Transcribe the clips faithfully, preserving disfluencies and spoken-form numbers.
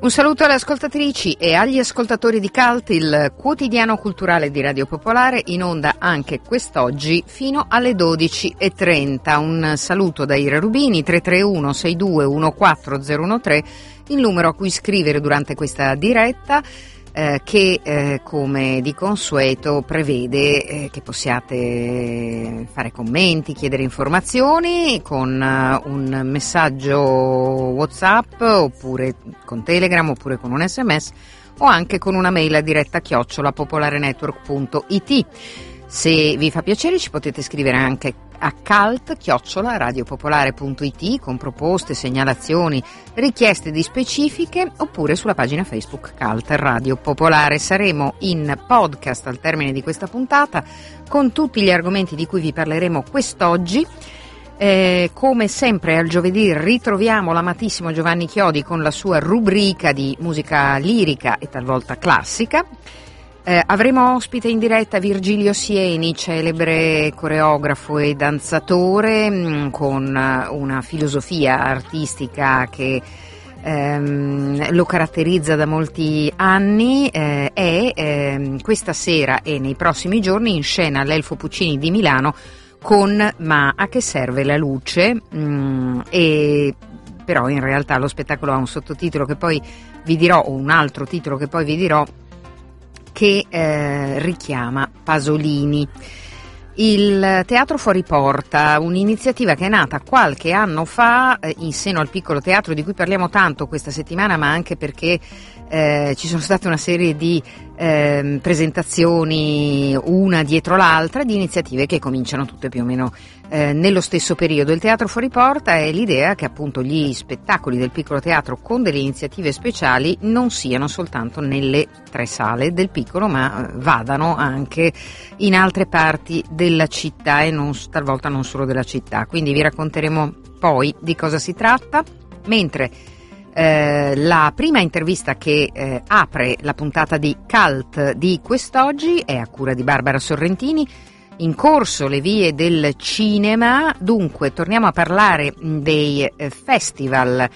Un saluto alle ascoltatrici e agli ascoltatori di Cult, il quotidiano culturale di Radio Popolare, in onda anche quest'oggi fino alle dodici e trenta. Un saluto da Ira Rubini, tre tre uno sei due uno quattro zero uno tre, il numero a cui scrivere durante questa diretta, eh, che eh, come di consueto prevede eh, che possiate fare commenti, chiedere informazioni con uh, un messaggio WhatsApp, oppure con Telegram, oppure con un sms, o anche con una mail a diretta chiocciola popolarenetwork punto it. Se vi fa piacere ci potete scrivere anche a cult chiocciola radiopopolare punto it con proposte, segnalazioni, richieste di specifiche, oppure sulla pagina Facebook Cult Radio Popolare. Saremo in podcast al termine di questa puntata con tutti gli argomenti di cui vi parleremo quest'oggi. Eh, come sempre al giovedì ritroviamo l'amatissimo Giovanni Chiodi con la sua rubrica di musica lirica e talvolta classica. Eh, avremo ospite in diretta Virgilio Sieni, celebre coreografo e danzatore mh, con una filosofia artistica che ehm, lo caratterizza da molti anni. Eh, e ehm, questa sera e nei prossimi giorni in scena all'Elfo Puccini di Milano con Ma a che serve la luce? Mm, e però in realtà lo spettacolo ha un sottotitolo che poi vi dirò, o un altro titolo che poi vi dirò, che eh, richiama Pasolini. Il Teatro Fuori Porta, un'iniziativa che è nata qualche anno fa eh, in seno al Piccolo Teatro, di cui parliamo tanto questa settimana, ma anche perché eh, ci sono state una serie di eh, presentazioni una dietro l'altra di iniziative che cominciano tutte più o meno eh, nello stesso periodo. Il Teatro Fuori Porta è l'idea che appunto gli spettacoli del Piccolo Teatro con delle iniziative speciali non siano soltanto nelle tre sale del Piccolo, ma vadano anche in altre parti della città e non, talvolta non solo della città. Quindi vi racconteremo poi di cosa si tratta, mentre eh, la prima intervista che eh, apre la puntata di Cult di quest'oggi è a cura di Barbara Sorrentini. In corso le vie del cinema, dunque torniamo a parlare dei eh, festival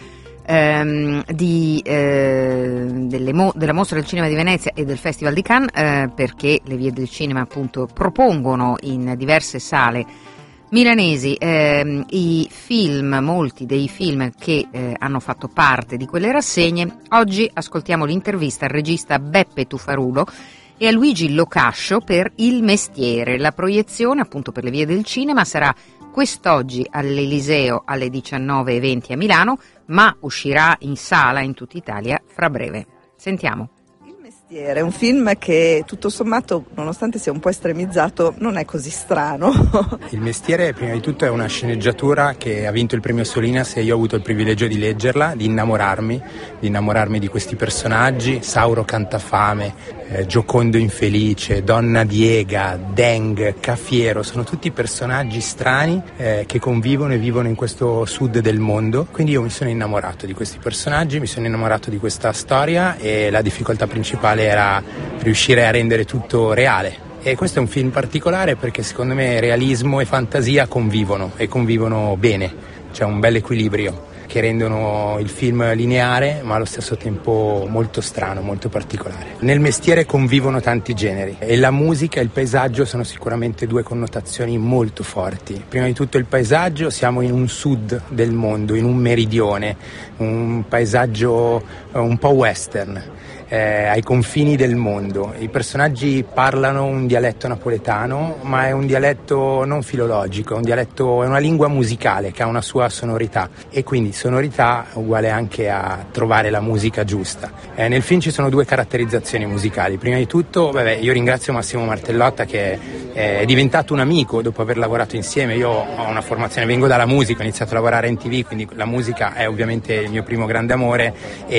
ehm, di, eh, delle mo- della Mostra del Cinema di Venezia e del Festival di Cannes, eh, perché le vie del cinema appunto propongono in diverse sale milanesi ehm, i film, molti dei film che eh, hanno fatto parte di quelle rassegne. Oggi ascoltiamo l'intervista al regista Beppe Tuffarulo e a Luigi Locascio per Il mestiere. La proiezione appunto per le vie del cinema sarà quest'oggi all'Eliseo alle diciannove e venti a Milano, ma uscirà in sala in tutta Italia fra breve. Sentiamo. Il mestiere è un film che tutto sommato, nonostante sia un po' estremizzato, non è così strano. Il mestiere prima di tutto è una sceneggiatura che ha vinto il premio Solinas e io ho avuto il privilegio di leggerla, di innamorarmi, di innamorarmi di questi personaggi. Sauro Cantafame, eh, Giocondo Infelice, Donna Diega, Deng, Cafiero, sono tutti personaggi strani eh, che convivono e vivono in questo sud del mondo. Quindi io mi sono innamorato di questi personaggi, mi sono innamorato di questa storia e la difficoltà principale era riuscire a rendere tutto reale. E questo è un film particolare perché secondo me realismo e fantasia convivono e convivono bene, c'è un bel equilibrio che rendono il film lineare ma allo stesso tempo molto strano, molto particolare. Nel mestiere convivono tanti generi e la musica e il paesaggio sono sicuramente due connotazioni molto forti. Prima di tutto il paesaggio, siamo in un sud del mondo, in un meridione, un paesaggio un po' western. Eh, ai confini del mondo. I personaggi parlano un dialetto napoletano, ma è un dialetto non filologico, è un dialetto, è una lingua musicale che ha una sua sonorità e quindi sonorità uguale anche a trovare la musica giusta. Eh, nel film ci sono due caratterizzazioni musicali. Prima di tutto, vabbè, io ringrazio Massimo Martellotta che è diventato un amico dopo aver lavorato insieme. Io ho una formazione, vengo dalla musica, ho iniziato a lavorare in tivù, quindi la musica è ovviamente il mio primo grande amore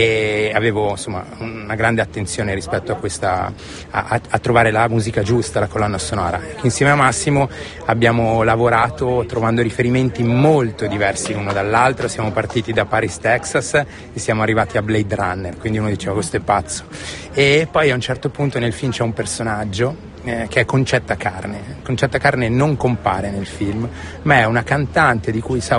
e avevo insomma una grande attenzione rispetto a questa a, a trovare la musica giusta, la colonna sonora. Insieme a Massimo abbiamo lavorato trovando riferimenti molto diversi l'uno dall'altro. Siamo partiti da Paris, Texas e siamo arrivati a Blade Runner, quindi uno diceva questo è pazzo. E poi a un certo punto nel film c'è un personaggio eh, che è Concetta Carne. Concetta Carne non compare nel film, ma è una cantante di cui sa